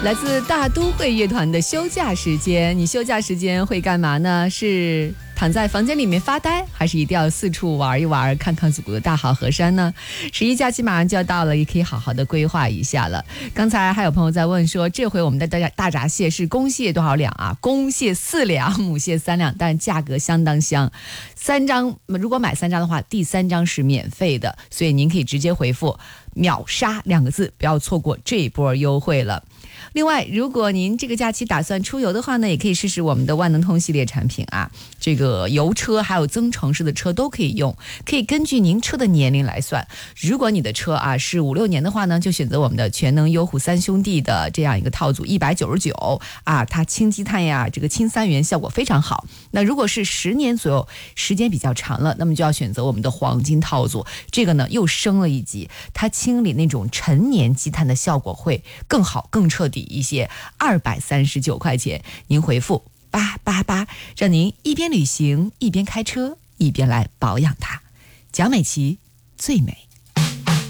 来自大都会乐团的休假时间，你休假时间会干嘛呢？是躺在房间里面发呆，还是一定要四处玩一玩，看看祖国的大好河山呢？11假期马上就要到了，也可以好好的规划一下了。刚才还有朋友在问说，这回我们的大闸蟹是公蟹多少两啊？公蟹4两，母蟹3两，但价格相当香。3张，如果买3张的话，第3张是免费的，所以您可以直接回复秒杀2个字，不要错过这波优惠了。另外，如果您这个假期打算出游的话呢，也可以试试我们的万能通系列产品啊，这个油车还有增程式的车都可以用，可以根据您车的年龄来算。如果你的车啊是5、6年的话呢，就选择我们的全能优虎3兄弟的这样一个套组199啊，它清积碳呀，这个清3元效果非常好。那如果是10年左右，时间比较长了，那么就要选择我们的黄金套组，这个呢又升了一级，它清理那种陈年积碳的效果会更好更彻底一些，239块钱，您回复888，让您一边旅行一边开车一边来保养它。蒋美琪，最美。